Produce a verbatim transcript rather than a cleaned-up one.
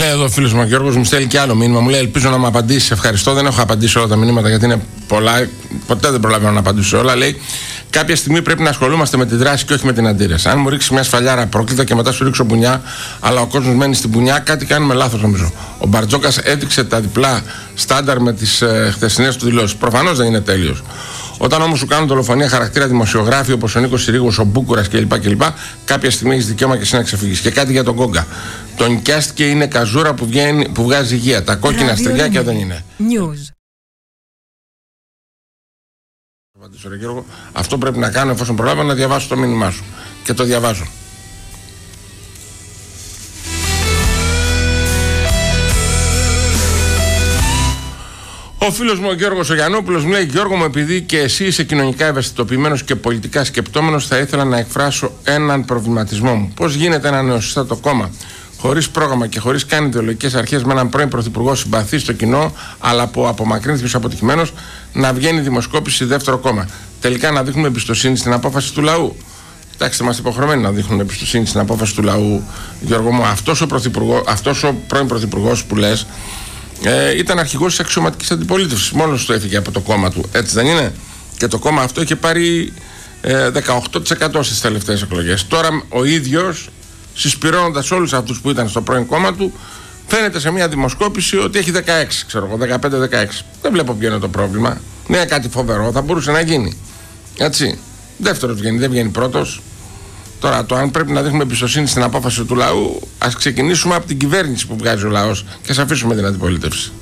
Λέει εδώ ο φίλος μου ο Γιώργος, μου στέλνει και άλλο μήνυμα. Μου λέει: ελπίζω να μου απαντήσει. Ευχαριστώ. Δεν έχω απαντήσει όλα τα μηνύματα γιατί είναι πολλά. Ποτέ δεν προλαβαίνω να απαντήσω όλα. Λέει: κάποια στιγμή πρέπει να ασχολούμαστε με τη δράση και όχι με την αντίρρεση. Αν μου ρίξει μια σφαλιάρα πρόκλητα και μετά σου ρίξω μπουνιά, αλλά ο κόσμος μένει στην μπουνιά, κάτι κάνουμε λάθος νομίζω. Ο Μπαρτζόκας έδειξε τα διπλά στάνταρ με τις ε, χθεσινές του δηλώσεις. Προφανώς δεν είναι τέλειος. Όταν όμως σου κάνουν δολοφονία χαρακτήρα δημοσιογράφοι όπως ο Νίκος Συρίγος, ο Μπούκουρας κλπ. κλπ. Κάποια στιγμή έχεις δικαίωμα και εσύ να ξεφύγεις. Και κάτι για τον Κόγκα. Τον νοικιάστηκε, είναι καζούρα που, βγαίνει, που βγάζει υγεία. Τα κόκκινα στεριάκια δεν είναι. News. Αυτό πρέπει να κάνω εφόσον προλάβω να διαβάσω το μήνυμά σου. Και το διαβάζω. Ο φίλος μου ο Γιώργος ο Γιαννόπουλος μου λέει: Γιώργο μου, επειδή και εσύ είσαι κοινωνικά ευαισθητοποιημένος και πολιτικά σκεπτόμενος, θα ήθελα να εκφράσω έναν προβληματισμό μου. Πώς γίνεται ένα νεοσύστατο κόμμα χωρίς πρόγραμμα και χωρίς καν ιδεολογικές αρχές, με έναν πρώην πρωθυπουργό συμπαθή στο κοινό, αλλά που απομακρύνθηκε ως αποτυχημένος, να βγαίνει δημοσκόπηση δεύτερο κόμμα? Τελικά να δείχνουμε εμπιστοσύνη στην απόφαση του λαού? Κοιτάξτε, είμαστε υποχρεωμένοι να δείχνουν εμπιστοσύνη στην απόφαση του λαού, Γιώργο μου. Αυτός ο, αυτός ο πρώην πρωθυπουργός που λες, Ε, ήταν αρχηγός της αξιωματικής αντιπολίτευσης. Μόνος του έφυγε από το κόμμα του, έτσι δεν είναι? Και το κόμμα αυτό είχε πάρει ε, δεκαοκτώ τοις εκατό στις τελευταίες εκλογές. Τώρα ο ίδιος, συσπυρώνοντας όλους αυτούς που ήταν στο πρώην κόμμα του, φαίνεται σε μια δημοσκόπηση ότι έχει δεκαέξι, ξέρω εγώ, δεκαπέντε δεκαέξι. Δεν βλέπω ποιο είναι το πρόβλημα. Ναι, κάτι φοβερό, θα μπορούσε να γίνει. Έτσι. Δεύτερος βγαίνει, δεν βγαίνει πρώτος. Τώρα, το αν πρέπει να δείχνουμε εμπιστοσύνη στην απόφαση του λαού, ας ξεκινήσουμε από την κυβέρνηση που βγάζει ο λαός και ας αφήσουμε την αντιπολίτευση.